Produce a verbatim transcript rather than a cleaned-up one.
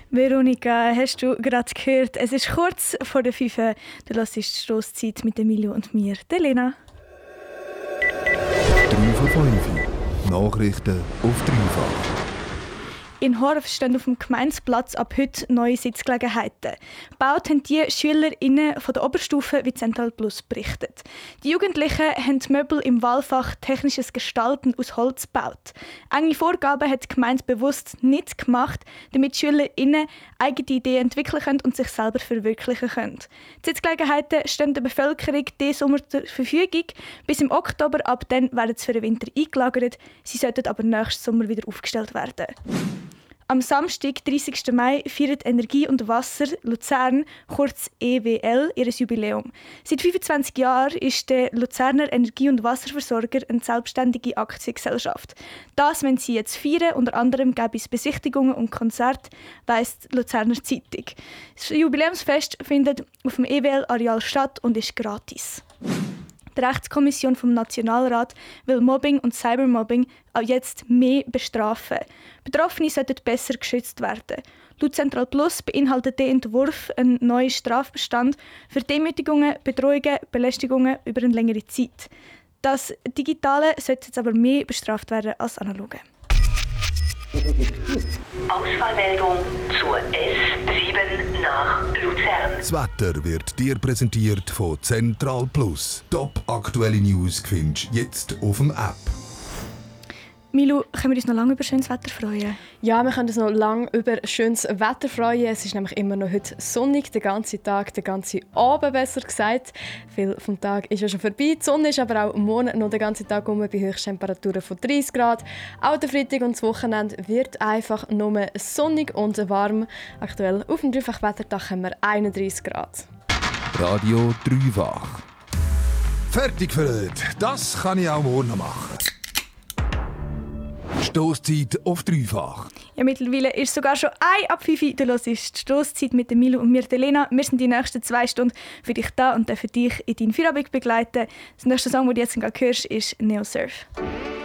Veronika, hast du gerade gehört, es ist kurz vor der fünf. Du hörst die Stosszeit mit Emilio und mir, der Lena. drei von fünf. Nachrichten auf dreifach. In Horf stehen auf dem Gemeindeplatz ab heute neue Sitzgelegenheiten. Gebaut haben die SchülerInnen von der Oberstufe, wie Central Plus berichtet. Die Jugendlichen haben die Möbel im Wahlfach Technisches Gestalten aus Holz gebaut. Enge Vorgaben hat die Gemeinde bewusst nicht gemacht, damit die SchülerInnen eigene Ideen entwickeln können und sich selber verwirklichen können. Die Sitzgelegenheiten stehen der Bevölkerung diesen Sommer zur Verfügung. Bis im Oktober, ab dann werden sie für den Winter eingelagert. Sie sollten aber nächsten Sommer wieder aufgestellt werden. Am Samstag, dreißigsten Mai, feiert Energie und Wasser Luzern, kurz E W L, ihr Jubiläum. Seit fünfundzwanzig Jahren ist der Luzerner Energie- und Wasserversorger eine selbstständige Aktiengesellschaft. Das wollen sie jetzt feiern, unter anderem gäbe es Besichtigungen und Konzerte, weiss die Luzerner Zeitung. Das Jubiläumsfest findet auf dem E W L-Areal statt und ist gratis. Die Rechtskommission vom Nationalrat will Mobbing und Cybermobbing auch jetzt mehr bestrafen. Betroffene sollten besser geschützt werden. Laut Central Plus beinhaltet der Entwurf einen neuen Strafbestand für Demütigungen, Bedrohungen, Belästigungen über eine längere Zeit. Das Digitale sollte jetzt aber mehr bestraft werden als Analoge. Ausfallmeldung zur S sieben nach Luzern. Das Wetter wird dir präsentiert von Central Plus. Top aktuelle News findest du jetzt auf dem App. Milu, können wir uns noch lange über schönes Wetter freuen? Ja, wir können uns noch lange über schönes Wetter freuen. Es ist nämlich immer noch heute sonnig, den ganzen Tag, den ganzen Abend besser gesagt. Viel vom Tag ist ja schon vorbei. Die Sonne ist aber auch morgen noch den ganzen Tag um bei Höchsttemperaturen von dreißig Grad. Auch der Freitag und das Wochenende wird einfach nur sonnig und warm. Aktuell auf dem Dreifach-Wetterdach haben wir einunddreißig Grad. Radio Dreifach. Fertig für heute. Das kann ich auch morgen noch machen. Stosszeit auf dreifach. Ja, mittlerweile ist sogar schon ein ab fünf. Du hörst die Stosszeit mit Milo und mir, Lena. Wir sind die nächsten zwei Stunden für dich da und für dich in deinen Feierabend begleiten. Das nächste Song, den du jetzt gerade hörst, ist Neo Surf.